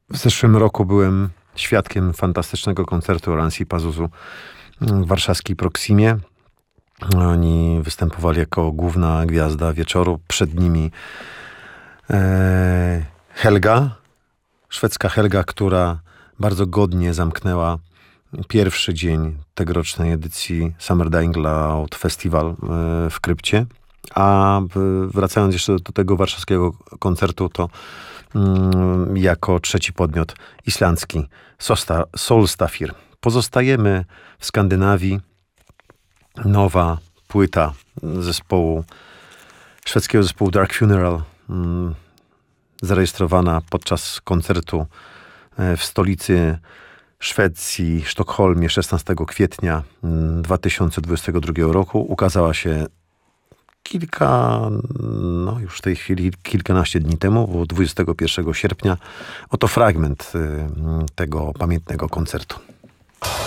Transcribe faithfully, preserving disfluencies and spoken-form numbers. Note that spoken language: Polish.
W zeszłym roku byłem świadkiem fantastycznego koncertu Ransi Pazuzu w warszawskiej Proximie. Oni występowali jako główna gwiazda wieczoru. Przed nimi e, Helga, szwedzka Helga, która bardzo godnie zamknęła pierwszy dzień tegorocznej edycji Summer Dying Loud Festival e, w Krypcie. A wracając jeszcze do tego warszawskiego koncertu, to mm, jako trzeci podmiot islandzki Sosta, Solstafir. Pozostajemy w Skandynawii. Nowa płyta zespołu, szwedzkiego zespołu Dark Funeral, mm, zarejestrowana podczas koncertu w stolicy Szwecji, Sztokholmie, szesnastego kwietnia dwa tysiące dwudziestego drugiego roku. Ukazała się kilka, no już w tej chwili kilkanaście dni temu, bo dwudziestego pierwszego sierpnia. Oto fragment y, tego pamiętnego koncertu.